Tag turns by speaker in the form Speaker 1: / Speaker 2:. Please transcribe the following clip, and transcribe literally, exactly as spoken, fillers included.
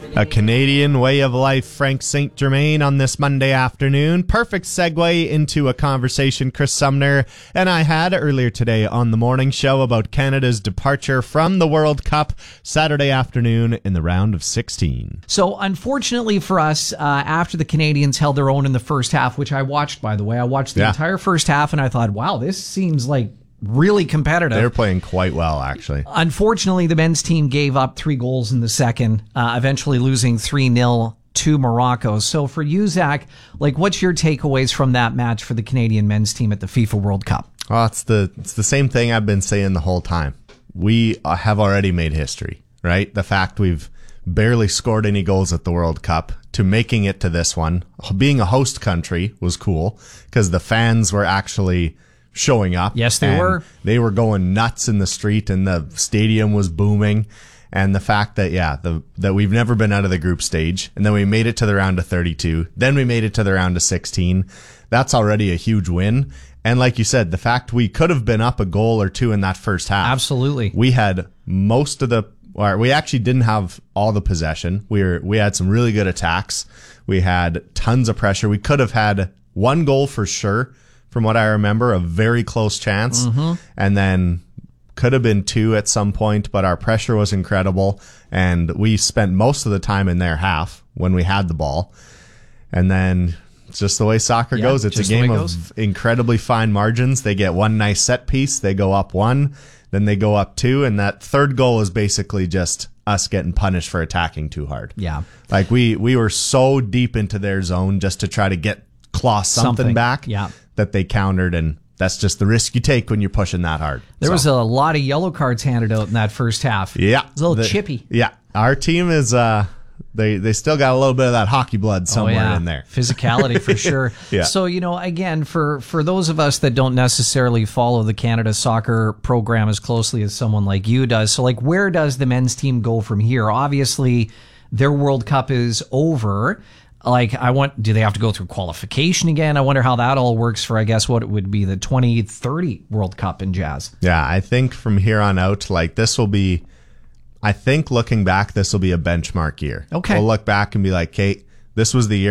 Speaker 1: A Canadian way of life, Frank Saint Germain on this Monday afternoon. Perfect segue into a conversation Chris Sumner and I had earlier today on the morning show about Canada's departure from the World Cup Saturday afternoon in the round of sixteen.
Speaker 2: So unfortunately for us, uh, after the Canadians held their own in the first half, which I watched, by the way, I watched the
Speaker 1: Yeah.
Speaker 2: entire first half and I thought, wow, this seems like really competitive.
Speaker 1: They're playing quite well, actually.
Speaker 2: Unfortunately, the men's team gave up three goals in the second, uh, eventually losing three nil to Morocco. So for you, Zach, like, what's your takeaways from that match for the Canadian men's team at the FIFA World Cup?
Speaker 1: Oh, it's the it's the same thing I've been saying the whole time. We uh, have already made history, right? The fact we've barely scored any goals at the World Cup to making it to this one. Being a host country was cool because the fans were actually showing up.
Speaker 2: Yes, they were.
Speaker 1: They were going nuts in the street and the stadium was booming. And the fact that, yeah, the, that we've never been out of the group stage and then we made it to the round of thirty-two, then we made it to the round of sixteen. That's already a huge win. And like you said, the fact we could have been up a goal or two in that first half.
Speaker 2: Absolutely.
Speaker 1: We had most of the, or we actually didn't have all the possession. We were, we had some really good attacks. We had tons of pressure. We could have had one goal for sure. From what I remember, a very close chance. Mm-hmm. And then could have been two at some point, but our pressure was incredible. And we spent most of the time in their half when we had the ball. And then it's just the way soccer
Speaker 2: Yeah,
Speaker 1: goes. It's a game
Speaker 2: it
Speaker 1: of incredibly fine margins. They get one nice set piece. They go up one, then they go up two. And that third goal is basically just us getting punished for attacking too hard.
Speaker 2: Yeah.
Speaker 1: Like we, we were so deep into their zone just to try to get claw something,
Speaker 2: Something.
Speaker 1: back.
Speaker 2: Yeah.
Speaker 1: That they countered, and that's just the risk you take when you're pushing that hard.
Speaker 2: There
Speaker 1: So,
Speaker 2: was a lot of yellow cards handed out in that first half.
Speaker 1: yeah,
Speaker 2: It was a little
Speaker 1: the-
Speaker 2: chippy.
Speaker 1: Yeah, our team is uh, they they still got a little bit of that hockey blood somewhere
Speaker 2: oh, yeah.
Speaker 1: in there.
Speaker 2: Physicality for sure.
Speaker 1: Yeah.
Speaker 2: So, you know, again, for, for those of us that don't necessarily follow the Canada soccer program as closely as someone like you does, so like where does the men's team go from here? Obviously, their World Cup is over. Like, I want, do they have to go through qualification again? I wonder how that all works for, I guess, what it would be the twenty thirty World Cup in Jazz.
Speaker 1: Yeah, I think from here on out, like this will be, I think looking back, this will be a benchmark year.
Speaker 2: Okay.
Speaker 1: We'll look back and be like, Kate, this was the year